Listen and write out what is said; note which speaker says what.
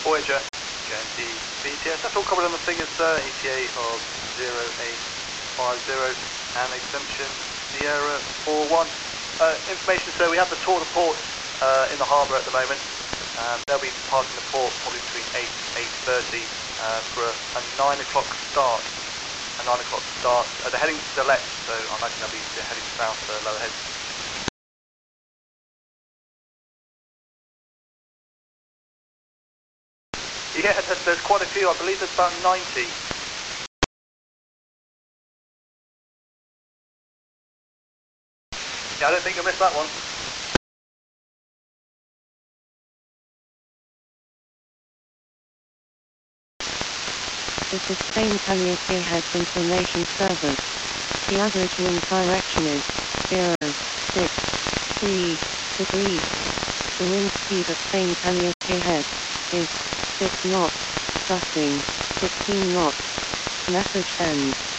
Speaker 1: Voyager, going to VTS. That's all covered on the figures, sir. ETA of 0850 and exemption Sierra 41. Information, sir, we have the tour of the port in the harbour at the moment. They'll be departing the port probably between 8 and 8:30 for a 9 o'clock start. A 9 o'clock start. They're heading to the left, so I imagine they'll be heading south for Lowerhead. Yeah, there's quite a few. I believe there's about 90. Yeah, I don't think you'll miss that one.
Speaker 2: This is Spain Calliope Heads Information Service. The average wind direction is 06 degrees. The wind speed at Spain Calliope Head is 6 knots, gusting 16 knots. Message ends.